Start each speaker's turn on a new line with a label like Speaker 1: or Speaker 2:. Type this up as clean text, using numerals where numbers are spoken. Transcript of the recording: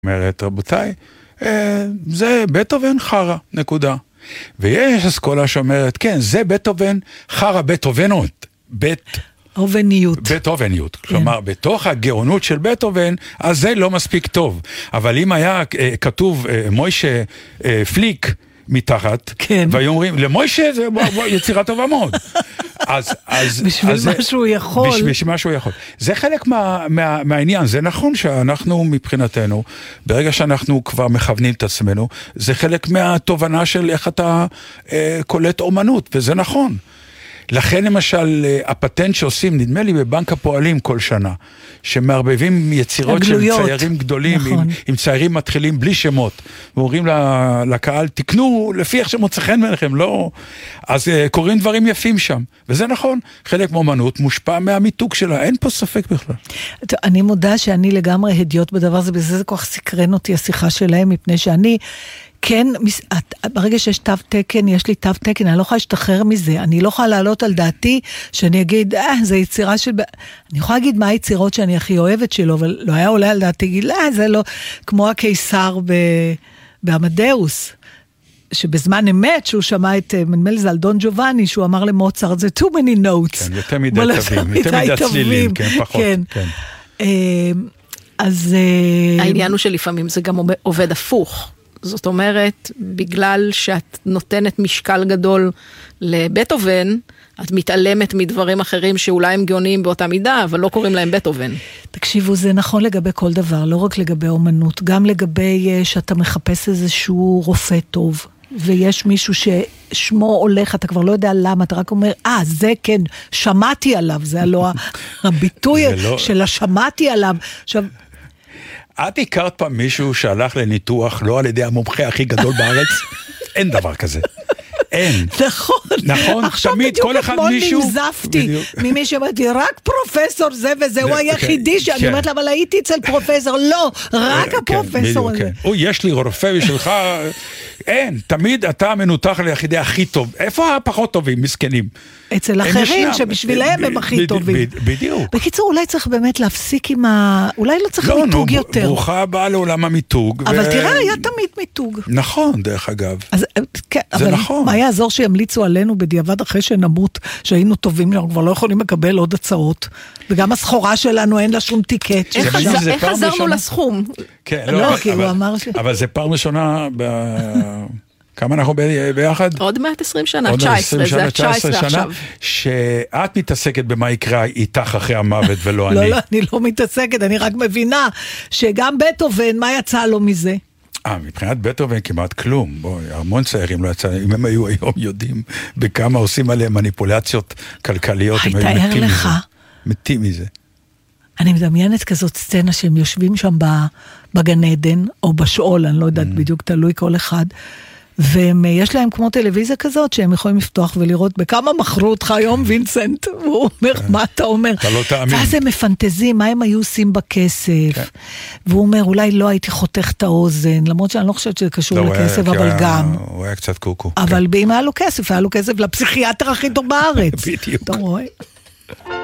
Speaker 1: אומרת, רבותיי, זה בטהובן חרא, נקודה. ויש אסכולה שאומרת, כן, זה בטהובן חרא בטהובנות. בטהובניות. כלומר, בתוך הגאונות של בטהובן, אז זה לא מספיק טוב. אבל אם היה כתוב מוישה פליק מתחת, והיו אומרים, למוישה זה יצירה טובה מאוד.
Speaker 2: בשביל מה שהוא יכול.
Speaker 1: בשביל מה שהוא יכול. זה חלק מהעניין. זה נכון שאנחנו מבחינתנו, ברגע שאנחנו כבר מכוונים את עצמנו, זה חלק מהתובנה של איך אתה קולט אומנות, וזה נכון. לכן למשל הפטנט שעושים, נדמה לי בבנק הפועלים כל שנה, שמערבבים יצירות של ציירים גדולים, נכון. עם ציירים מתחילים בלי שמות, ואומרים לקהל, תקנו לפי איך שמוצא חן ביניכם, לא... אז קוראים דברים יפים שם, וזה נכון, חלק מאומנות מושפע מהמיתוג שלה, אין פה ספק בכלל.
Speaker 2: אני מודה שאני לגמרי הדיוט בדבר הזה, בזה כל כך סקרן אותי השיחה שלהם, מפני שאני... כן, ברגע שיש תו תקן, יש לי תו תקן, אני לא יכולה להשתחרר מזה, אני לא יכולה לעלות על דעתי, שאני אגיד, זה יצירה של... אני יכולה להגיד מה היצירות שאני הכי אוהבת שלו, אבל לא היה עולה על דעתי, להגיד, זה לא, כמו הקיסר באמדאוס, שבזמן אמת, שהוא שמע את מנמל זה על דון ג'ובאני, שהוא אמר למוצרט, זה too many notes.
Speaker 1: כן, יותר מדי תווים, יותר מדי צלילים, כן, פחות. כן.
Speaker 2: אז...
Speaker 3: העניין הוא שלפעמים זה גם עובד הפוך. זאת אומרת, בגלל שאת נותנת משקל גדול לבטהובן, את מתעלמת מדברים אחרים שאולי הם גאוניים באותה מידה, אבל לא קוראים להם בטהובן.
Speaker 2: תקשיבו, זה נכון לגבי כל דבר, לא רק לגבי אומנות, גם לגבי שאתה מחפש איזשהו רופא טוב, ויש מישהו ששמו הולך, אתה כבר לא יודע למה, אתה רק אומר, זה כן, שמעתי עליו, זה לא הביטוי של השמעתי עליו. עכשיו,
Speaker 1: את הכרת פעם מישהו שהלך לניתוח לא על ידי המומחה הכי גדול בארץ? אין דבר כזה. אין.
Speaker 2: נכון.
Speaker 1: עכשיו בדיוק אתמול
Speaker 2: ננזפתי ממי שאמרתי, רק פרופסור זה וזה, הוא היחידי שאני אומרת לה, אבל הייתי אצל פרופסור, לא, רק הפרופסור הזה.
Speaker 1: יש לי רופא בשבילך, אין, תמיד אתה מנותח ליחידי הכי טוב. איפה הפחות טובים, מסכנים?
Speaker 2: אצל אחרים שבשבילהם הם הכי טובים.
Speaker 1: בדיוק.
Speaker 2: בקיצור, אולי צריך באמת להפסיק עם אולי לא צריך מיתוג יותר.
Speaker 1: ברוכה הבאה לעולם המיתוג.
Speaker 2: אבל תראה, היה תמיד מיתוג.
Speaker 1: נכון, דרך אגב.
Speaker 2: זה נכון. מה יעזור שימליצו עלינו בדיעבד אחרי שנמות, שהיינו טובים, אנחנו כבר לא יכולים לקבל עוד הצעות. וגם הסחורה שלנו אין לה שום טיקט.
Speaker 3: איך עזרנו לסכום?
Speaker 1: כן,
Speaker 2: לא, כי הוא אמר ש...
Speaker 1: אבל זה פעם ראשונה כמה אנחנו ביחד?
Speaker 3: עוד 120 שנה, 19, זה 19 עכשיו.
Speaker 1: שאת מתעסקת במה יקרה איתך אחרי המוות ולא אני.
Speaker 2: לא, אני לא מתעסקת, אני רק מבינה שגם בטהובן, מה יצא לו מזה?
Speaker 1: מבחינת בטהובן כמעט כלום. בואי, המון צעירים לא יצא, אם הם היו היום יודעים בכמה עושים עליהם מניפולציות כלכליות, הם היו מתים מזה. מתים מזה.
Speaker 2: אני מדמיינת כזאת סצנה שהם יושבים שם בגן עדן, או בשאול, אני לא יודעת בדיוק, תלוי כל אחד, ויש להם כמו טלוויזיה כזאת, שהם יכולים לפתוח ולראות בכמה מכרו אותך היום, וינסנט, והוא אומר, מה אתה אומר?
Speaker 1: אתה לא תאמין.
Speaker 2: ואז הם מפנטזים, מה הם היו עושים בכסף, והוא אומר, אולי לא הייתי חותך את האוזן, למרות שאני לא חושבת שזה קשור לכסף, אבל גם.
Speaker 1: הוא היה קצת קוקו.
Speaker 2: אבל אם היה לו כסף לפסיכיאטר הכי טוב בארץ.
Speaker 1: בדיוק.
Speaker 2: אתה רואה?